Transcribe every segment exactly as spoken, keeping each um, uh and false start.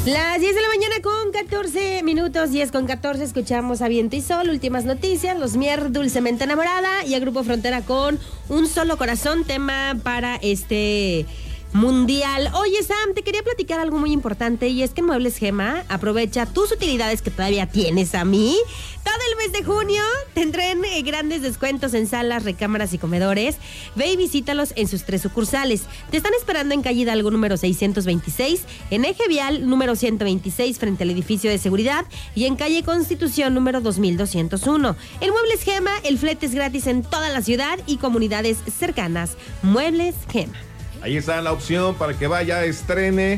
Las diez de la mañana con catorce minutos, diez con catorce, escuchamos a Viento y Sol, últimas noticias, Los Mier, Dulcemente Enamorada y a Grupo Frontera con Un Solo Corazón, tema para este mundial. Oye, Sam, te quería platicar algo muy importante y es que en Muebles Gema aprovecha tus utilidades que todavía tienes a mí. Todo el mes de junio tendrán eh, grandes descuentos en salas, recámaras y comedores. Ve y visítalos en sus tres sucursales. Te están esperando en calle Hidalgo número seiscientos veintiséis, en Eje Vial número ciento veintiséis frente al edificio de seguridad y en calle Constitución número dos mil doscientos uno. En Muebles Gema el flete es gratis en toda la ciudad y comunidades cercanas. Muebles Gema. Ahí está la opción para que vaya, estrene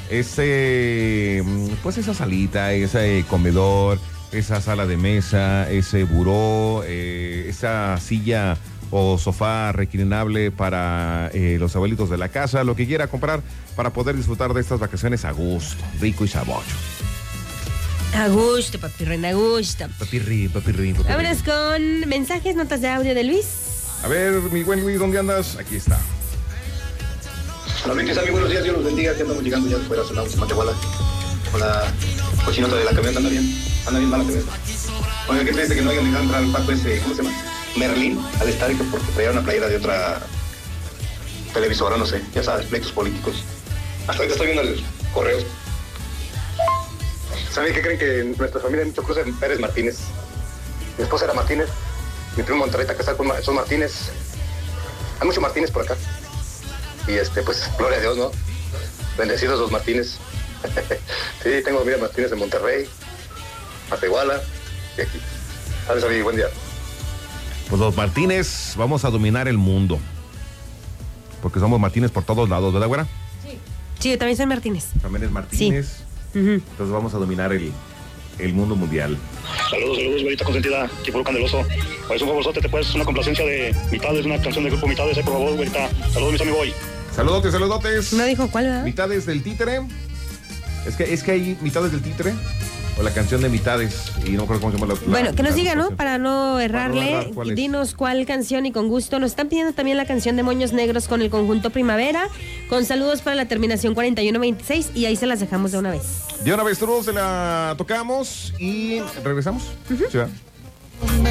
ese, pues esa salita, ese comedor, esa sala de mesa, ese buró, eh, esa silla o sofá reclinable para eh, los abuelitos de la casa, lo que quiera comprar para poder disfrutar de estas vacaciones a gusto, rico y sabroso. A gusto, papirrín, a gusto. Papirrín, papirrín, papirrín. Vámonos con mensajes, notas de audio de Luis. A ver, mi buen Luis, ¿dónde andas? Aquí está. Hola, Luis, amigos, buenos días, Dios los bendiga, que andamos llegando ya fuera, sonamos en Matehuala, con la cochinota de la camioneta, anda bien, anda bien mala camioneta. Oiga, qué triste que no hayan dejado entrar al Paco ese, ¿cómo se llama? Merlín, al estar y que porque traía una playera de otra televisora, no sé, ya sabes, pleitos políticos. Hasta ahorita estoy viendo el correo. ¿Saben qué creen que en nuestra familia hay mucho cruce en Pérez Martínez? Mi esposa era Martínez, mi primo Monterrey está casado con son Martínez, hay mucho Martínez por acá. Y este, pues, gloria a Dios, ¿no? Bendecidos los Martínez. Sí, tengo familia Martínez en Monterrey, Matehuala y aquí. Sabes, amigo, buen día. Pues los Martínez, vamos a dominar el mundo. Porque somos Martínez por todos lados, ¿verdad, güera? Sí. Sí, yo también soy Martínez. También es Martínez. Sí. Uh-huh. Entonces vamos a dominar el, el mundo mundial. Saludos, saludos, güerita consentida, Chipuro Candeloso. Pues un favorzote, te puedes una complacencia de Mitades, una canción del grupo Mitades, eh, por favor, güerita. Saludos, mis amigos. Saludotes, saludotes. No dijo cuál, ¿verdad? Mitades del Títere. Es que, es que hay Mitades del Títere. O la canción de Mitades. Y no creo cómo se llama la. Bueno, la, que nos la, diga, la, ¿no? Para no errarle. Para no errar, ¿cuál es? Dinos cuál canción y con gusto. Nos están pidiendo también la canción de Moños Negros con el conjunto Primavera. Con saludos para la terminación cuarenta y uno veintiséis. Y ahí se las dejamos de una vez. De una vez todos se la tocamos y regresamos. Uh-huh. Sí, ¿verdad?